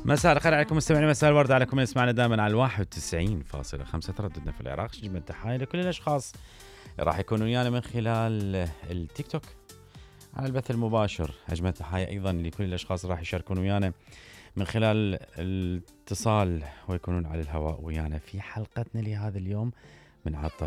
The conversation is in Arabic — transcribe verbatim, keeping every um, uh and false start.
مساء الخير عليكم مستمعين، مساء الورد عليكم اللي يسمعنا دائما على الواحد وتسعين فاصلة خمسة ترددنا في العراق. جميل تحية لكل الأشخاص راح يكونوا ويانا من خلال التيك توك على البث المباشر. أجمل تحية أيضا لكل الأشخاص راح يشاركون ويانا من خلال الاتصال ويكونون على الهواء ويانا في حلقتنا لهذا اليوم من عطر